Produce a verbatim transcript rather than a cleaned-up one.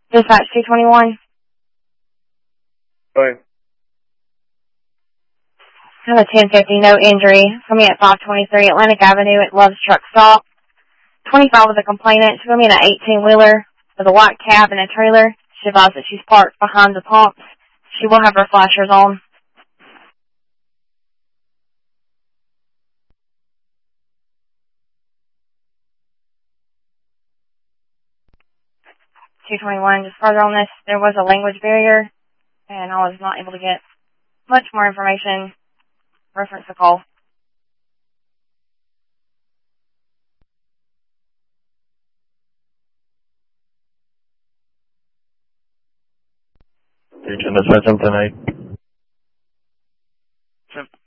Dispatch two twenty-one. Right. I have a ten fifty, no injury. Coming at five twenty-three Atlantic Avenue at Love's Truck Stop. twenty-five with a complainant. She's going to be in an eighteen-wheeler with a white cab and a trailer. She advised that she's parked behind the pumps. She will have her flashers on. two twenty-one, just further on this, there was a language barrier, and I was not able to get much more information. Reference the call. You're trying to say something, eh?